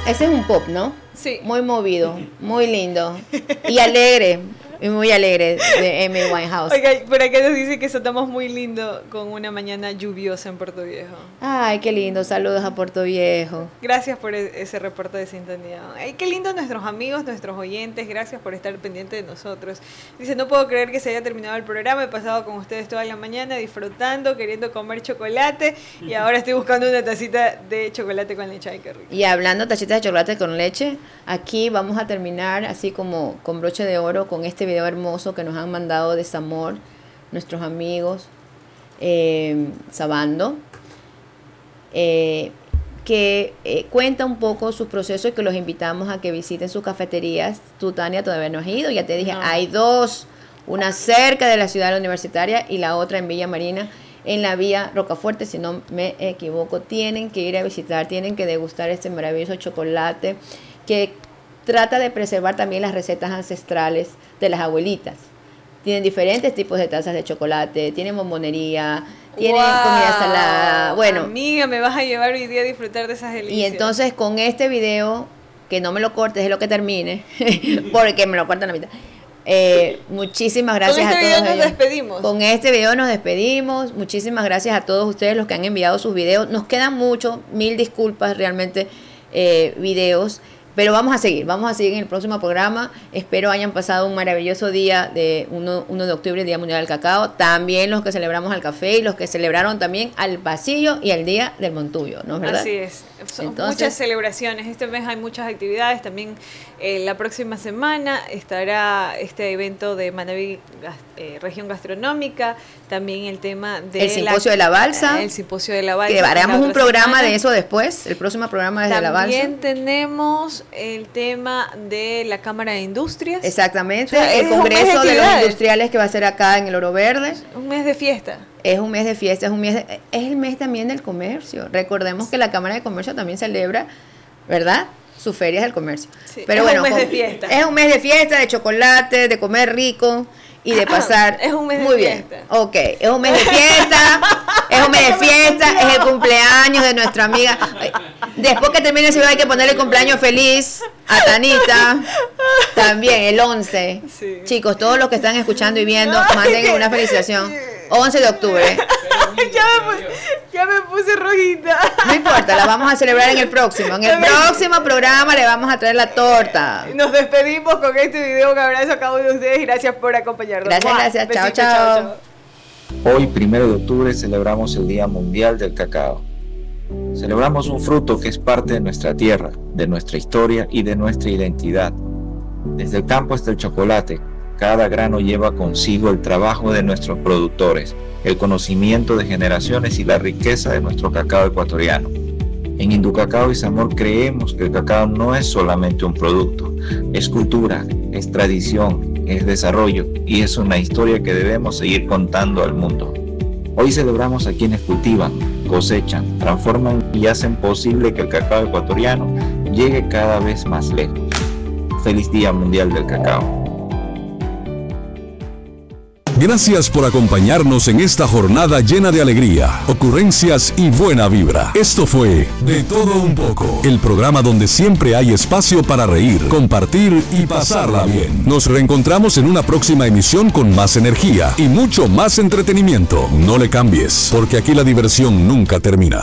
Ese es un pop, ¿no? Sí. Muy movido, muy lindo y alegre. Muy alegre de Amy Winehouse. Oiga, por acá nos dice que estamos muy lindo con una mañana lluviosa en Puerto Viejo. Ay, qué lindo. Saludos a Puerto Viejo. Gracias por ese reporte de sintonía. Ay, qué lindo nuestros amigos, nuestros oyentes. Gracias por estar pendientes de nosotros. Dice, no puedo creer que se haya terminado el programa. He pasado con ustedes toda la mañana disfrutando, queriendo comer chocolate. Y ahora estoy buscando una tacita de chocolate con leche. Ay, qué rico. Y hablando de tachitas de chocolate con leche, aquí vamos a terminar así como con broche de oro con este video hermoso que nos han mandado de Zamor, nuestros amigos, Sabando, que cuenta un poco sus procesos y que los invitamos a que visiten sus cafeterías. Tú, Tania, todavía no has ido, ya te dije, no. Hay dos, una cerca de la ciudad universitaria y la otra en Villa Marina, en la vía Rocafuerte, si no me equivoco. Tienen que ir a visitar, tienen que degustar este maravilloso chocolate que trata de preservar también las recetas ancestrales de las abuelitas. Tienen diferentes tipos de tazas de chocolate, tienen bombonería, tienen comida salada. Bueno, amiga, me vas a llevar hoy día a disfrutar de esas delicias. Y entonces con este video, que no me lo cortes, es lo que termine, porque me lo cortan a la mitad. Muchísimas gracias a todos. Con este video nos despedimos. Con este video nos despedimos. Muchísimas gracias a todos ustedes los que han enviado sus videos. Nos quedan muchos, 1000 disculpas realmente, videos. Pero vamos a seguir en el próximo programa. Espero hayan pasado un maravilloso día de 1 de octubre, Día Mundial del Cacao. También los que celebramos al café y los que celebraron también al pasillo y al Día del Montullo, ¿no es verdad? Así es. Son muchas celebraciones. Este mes hay muchas actividades. También la próxima semana estará este evento de Manabí, región gastronómica. También el tema de el simposio de la balsa. El simposio de la balsa. Que haremos un programa de eso después. El próximo programa es de la balsa. También tenemos el tema de la Cámara de Industrias. Exactamente, o sea, el Congreso de los Industriales que va a ser acá en el Oro Verde. Un mes de fiesta. Es un mes de fiesta, es el mes también del comercio. Recordemos que la Cámara de Comercio también celebra, ¿verdad?, sus ferias del comercio. Sí, pero es bueno, un mes de fiesta. Es un mes de fiesta, de chocolate, de comer rico y de pasar es un mes muy de bien. Fiesta. Ok, es un mes de fiesta, es el cumpleaños de nuestra amiga. Después que termine ese video hay que ponerle cumpleaños feliz a Tanita, también el 11. Sí. Chicos, todos los que están escuchando y viendo, manden una felicitación. 11 de octubre. Ya me puse rojita. No importa, la vamos a celebrar en el próximo. En el próximo programa le vamos a traer la torta. Nos despedimos con este video. Un abrazo a cada uno de ustedes y gracias por acompañarnos. Gracias. Besito, chao. Hoy, 1 de octubre, celebramos el Día Mundial del Cacao. Celebramos un fruto que es parte de nuestra tierra, de nuestra historia y de nuestra identidad. Desde el campo hasta el chocolate, cada grano lleva consigo el trabajo de nuestros productores, el conocimiento de generaciones y la riqueza de nuestro cacao ecuatoriano. En Inducacao y Zamor creemos que el cacao no es solamente un producto, es cultura, es tradición, es desarrollo y es una historia que debemos seguir contando al mundo. Hoy celebramos a quienes cultivan, cosechan, transforman y hacen posible que el cacao ecuatoriano llegue cada vez más lejos. Feliz Día Mundial del Cacao. Gracias por acompañarnos en esta jornada llena de alegría, ocurrencias y buena vibra. Esto fue De Todo Un Poco, el programa donde siempre hay espacio para reír, compartir y pasarla bien. Nos reencontramos en una próxima emisión con más energía y mucho más entretenimiento. No le cambies, porque aquí la diversión nunca termina.